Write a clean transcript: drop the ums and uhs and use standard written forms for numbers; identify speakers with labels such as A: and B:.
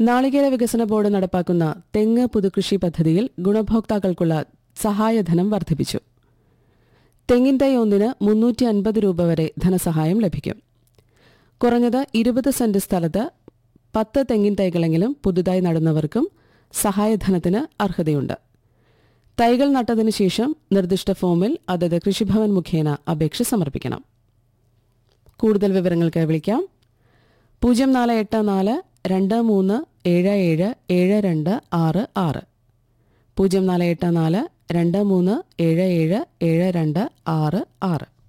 A: നാളികേര വികസന ബോർഡ് നടപ്പാക്കുന്ന തെങ്ങ് പുതുകൃഷി പദ്ധതിയിൽ ഗുണഭോക്താക്കൾക്കുള്ള സഹായധനം വർദ്ധിപ്പിച്ചു. തെങ്ങിൻ തൈ ഒന്നിന് 350 രൂപ വരെ ധനസഹായം ലഭിക്കും. കുറഞ്ഞത് 20 സെന്റ് സ്ഥലത്ത് 10 തെങ്ങിൻ തൈകളെങ്കിലും പുതുതായി നടുന്നവർക്കും സഹായധനത്തിന് അർഹതയുണ്ട്. തൈകൾ നട്ടതിനു ശേഷം നിർദ്ദിഷ്ട ഫോമിൽ അതത് കൃഷിഭവൻ മുഖേന അപേക്ഷ സമർപ്പിക്കണം. കൂടുതൽ വിവരങ്ങൾക്ക് വിളിക്കാം 0484 23 77 7266 0484 23 77 7266.